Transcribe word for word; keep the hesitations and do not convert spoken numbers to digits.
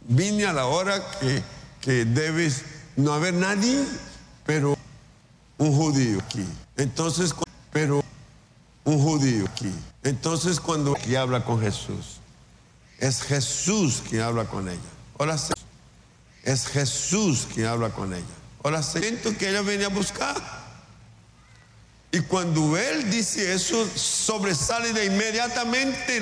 vine a la hora que, que debes no haber nadie, pero un judío aquí. Entonces, pero un judío aquí. Entonces, cuando aquí habla con Jesús, es Jesús quien habla con ella. Ahora sí, es Jesús quien habla con ella. Ahora siento que ella venía a buscar. Y cuando él dice eso, sobresale de inmediatamente